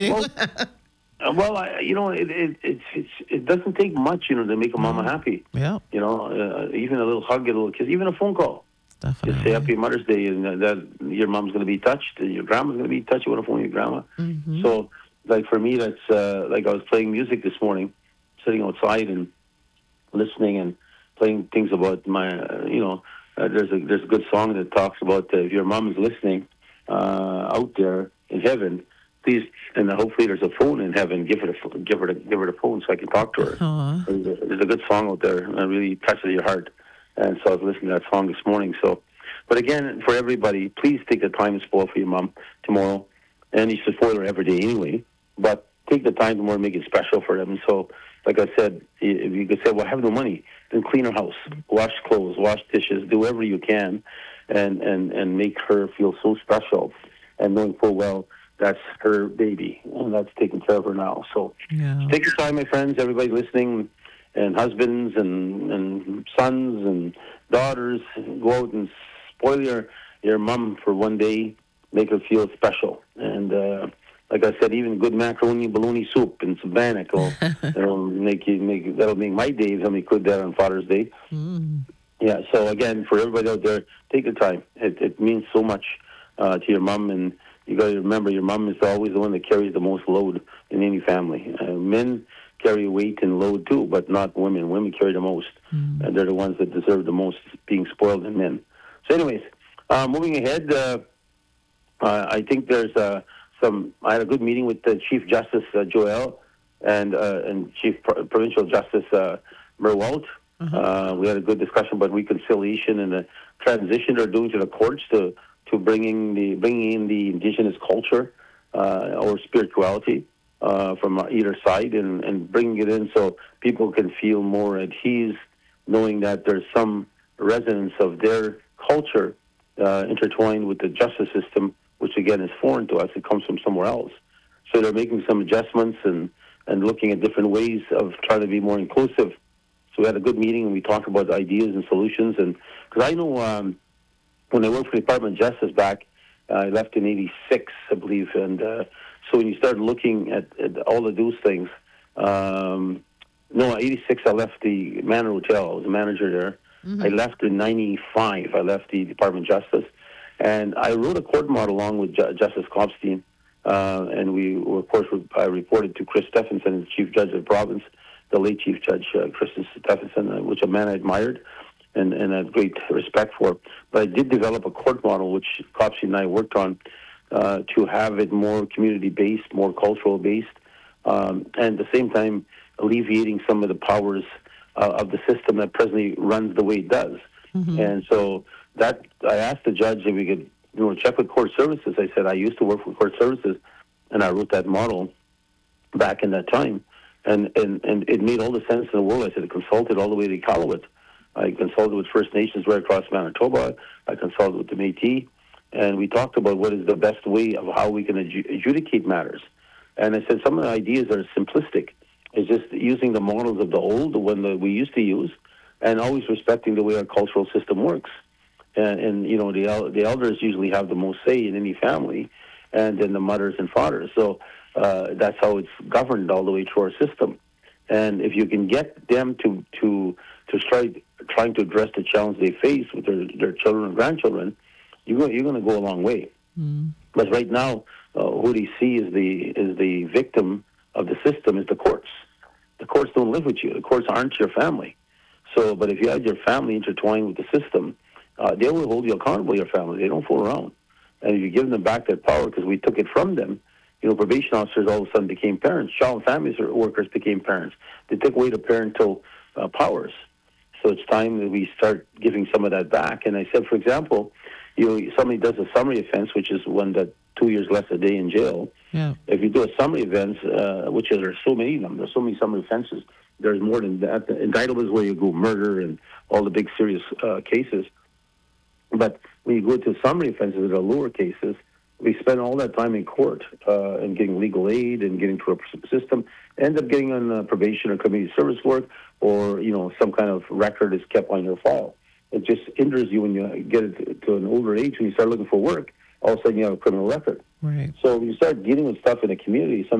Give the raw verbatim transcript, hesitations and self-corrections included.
Well, uh, well, I, you know, it, it it's it's it doesn't take much, you know, to make a mama No. happy. Yeah, You know, uh, even a little hug, a little kiss, even a phone call. Just say definitely. Happy Mother's Day, and that, that your mom's going to be touched, and your grandma's going to be touched. You want to phone your grandma. Mm-hmm. So, like for me, that's uh, like I was playing music this morning, sitting outside and listening and playing things about my, uh, you know, uh, there's a there's a good song that talks about uh, if your mom is listening uh, out there in heaven, please, and hopefully there's a phone in heaven. Give her the ph- give her the, give her the phone so I can talk to her. Aw. There's a, there's a good song out there that really touches your heart, and so I was listening to that song this morning. So, but again, for everybody, please take the time to spoil for your mom tomorrow, and you should spoil her every day anyway. But take the time tomorrow to make it special for them. So, like I said, if you could say, well, I have no money, then clean her house, wash clothes, wash dishes, do whatever you can, and, and, and make her feel so special. And knowing full well that's her baby, and that's taking care of her now. So Yeah. take your time, my friends, everybody listening, and husbands and, and sons and daughters, go out and spoil your, your mom for one day, make her feel special. And, uh, like I said, even good macaroni bologna soup and some bannock will that'll make you make that'll make my day. If somebody could that on Father's Day. Mm. Yeah. So again, for everybody out there, take your time. It, it means so much uh, to your mom, and you got to remember your mom is always the one that carries the most load in any family. Uh, men carry weight and load too, but not women. Women carry the most, Mm. and they're the ones that deserve the most being spoiled in men. So, anyways, uh, moving ahead. Uh, uh, I think there's uh, some. I had a good meeting with the Chief Justice uh, Joel and uh, and Chief Pro- Provincial Justice uh, Merwalt. Uh-huh. Uh, we had a good discussion about reconciliation and the transition they're doing to the courts to to bringing the bringing in the indigenous culture uh, or spirituality uh, from either side and, and bringing it in so people can feel more at ease, knowing that there's some resonance of their culture uh, intertwined with the justice system, which again is foreign to us. It comes from somewhere else. So they're making some adjustments and, and looking at different ways of trying to be more inclusive. So we had a good meeting and we talked about ideas and solutions. And because I know um, when I worked for the Department of Justice back, uh, I left in eighty-six, I believe. And uh, so when you start looking at, at all of those things, um, no, eighty-six, I left the Manor Hotel. I was a manager there. I Mm-hmm. left in ninety-five. I left the Department of Justice. And I wrote a court model along with Ju- Justice Kopstein. Uh, and we, of course, I reported to Chris Stephenson, the Chief Judge of the province, the late Chief Judge uh, Chris Stephenson, uh, which a man I admired and, and had great respect for. But I did develop a court model, which Kopstein and I worked on, uh, to have it more community-based, more cultural-based, um, and at the same time alleviating some of the powers uh, of the system that presently runs the way it does. Mm-hmm. And so that I asked the judge if we could, you know, check with court services. I said I used to work for court services, and I wrote that model back in that time, and and and it made all the sense in the world. I said I consulted all the way to Iqaluit. I consulted with First Nations right across Manitoba. I consulted with the Métis, and we talked about what is the best way of how we can adju- adjudicate matters. And I said some of the ideas are simplistic. It's just using the models of the old, the one that we used to use, and always respecting the way our cultural system works. And, and you know, the el- the elders usually have the most say in any family, and then the mothers and fathers. So uh, that's how it's governed all the way through our system. And if you can get them to to to start trying to address the challenge they face with their, their children and grandchildren, you're going, you're going to go a long way. Mm. But right now, uh, who they see is the is the victim of the system is the courts. The courts don't live with you. The courts aren't your family. So, but if you had your family intertwined with the system, uh, they will hold you accountable. Your family, they don't fool around. And if you give them back that power, because we took it from them, you know, probation officers all of a sudden became parents. Child and family workers became parents. They took away the parental uh, powers. So it's time that we start giving some of that back. And I said, for example, you know, somebody does a summary offense, which is one that two years less a day in jail. Yeah. If you do a summary offense, uh, which is, there's so many of them, there's so many summary offenses. There's more than that. The indictable is where you go murder and all the big serious uh, cases. But when you go to summary offenses that are lower cases, we spend all that time in court uh, and getting legal aid and getting through a system, end up getting on uh, probation or community service work, or you know some kind of record is kept on your file. It just hinders you when you get it to an older age when you start looking for work. All of a sudden you have a criminal record. Right. So when you start dealing with stuff in the community, some